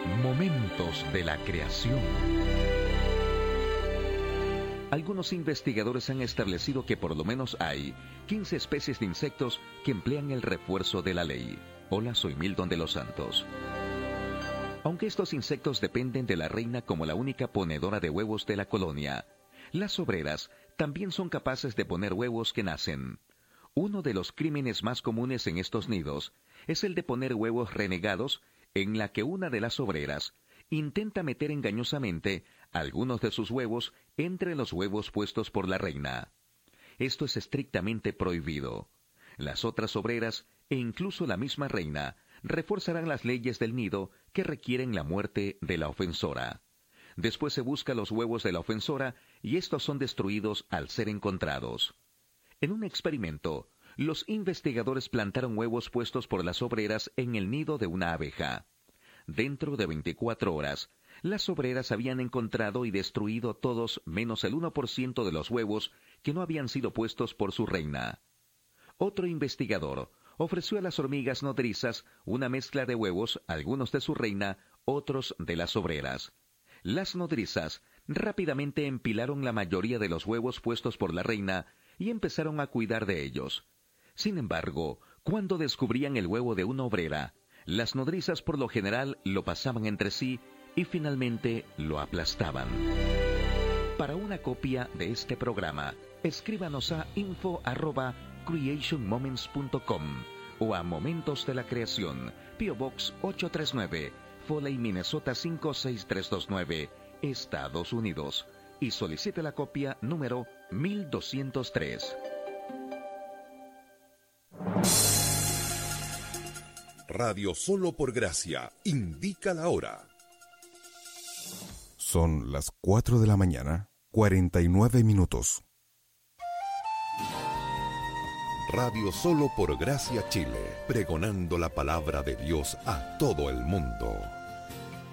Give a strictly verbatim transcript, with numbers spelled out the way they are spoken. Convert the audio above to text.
Momentos de la creación. Algunos investigadores han establecido que por lo menos hay quince especies de insectos que emplean el refuerzo de la ley. Hola, soy Milton de los Santos. Aunque estos insectos dependen de la reina como la única ponedora de huevos de la colonia, las obreras también son capaces de poner huevos que nacen. Uno de los crímenes más comunes en estos nidos es el de poner huevos renegados, en la que una de las obreras intenta meter engañosamente algunos de sus huevos entre los huevos puestos por la reina. Esto es estrictamente prohibido. Las otras obreras, e incluso la misma reina, reforzarán las leyes del nido que requieren la muerte de la ofensora. Después se busca los huevos de la ofensora y estos son destruidos al ser encontrados. En un experimento, los investigadores plantaron huevos puestos por las obreras en el nido de una abeja. Dentro de veinticuatro horas, las obreras habían encontrado y destruido todos menos el uno por ciento de los huevos que no habían sido puestos por su reina. Otro investigador ofreció a las hormigas nodrizas una mezcla de huevos, algunos de su reina, otros de las obreras. Las nodrizas rápidamente empilaron la mayoría de los huevos puestos por la reina y empezaron a cuidar de ellos. Sin embargo, cuando descubrían el huevo de una obrera, las nodrizas por lo general lo pasaban entre sí y finalmente lo aplastaban. Para una copia de este programa, escríbanos a info arroba creation moments punto com o a Momentos de la Creación, P O Box ocho tres nueve, Foley, Minnesota cinco seis tres dos nueve, Estados Unidos, y solicite la copia número mil doscientos tres. Radio Solo por Gracia indica la hora. Son las cuatro de la mañana, cuarenta y nueve minutos. Radio Solo por Gracia Chile, pregonando la palabra de Dios a todo el mundo.